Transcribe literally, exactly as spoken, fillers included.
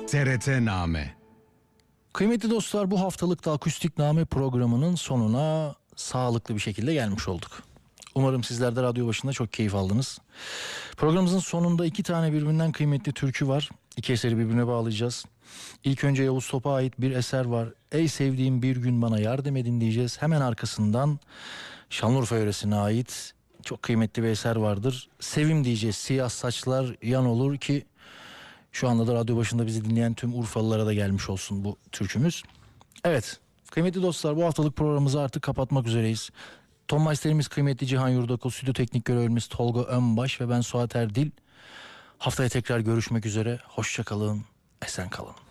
T R T-Name. Kıymetli dostlar, bu haftalık da Akustikname programının sonuna sağlıklı bir şekilde gelmiş olduk. Umarım sizler de radyo başında çok keyif aldınız. Programımızın sonunda iki tane birbirinden kıymetli türkü var. İki eseri birbirine bağlayacağız. İlk önce Yavuz Top'a ait bir eser var. Ey sevdiğim bir gün bana yardım edin diyeceğiz. Hemen arkasından Şanlıurfa yöresine ait çok kıymetli bir eser vardır. Sevim diyeceğiz. Siyah saçlar yan olur ki şu anda da radyo başında bizi dinleyen tüm Urfalılara da gelmiş olsun bu türkümüz. Evet, kıymetli dostlar, bu haftalık programımızı artık kapatmak üzereyiz. Ton Meister'imiz kıymetli Cihan Yurdakul, stüdyo teknik görevlimiz Tolga Önbaş ve ben Suat Erdil. Haftaya tekrar görüşmek üzere. Hoşça kalın, esen kalın.